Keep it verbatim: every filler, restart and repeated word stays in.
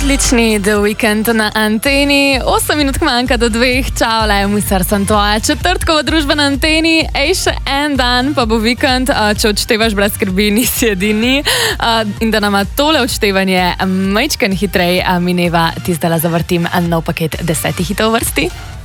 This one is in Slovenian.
Odlični The Weeknd na anteni, osem minut manjka do dveh, čau, le, misar sem tvoja četrtkova družba na anteni, ej, še en dan pa bo vikend, če odštevaš brez skrbi, nisi edini in da nama tole odštevanje majčken hitrej mineva, ti zdaj zavrtim nov paket desetih hitov vrsti.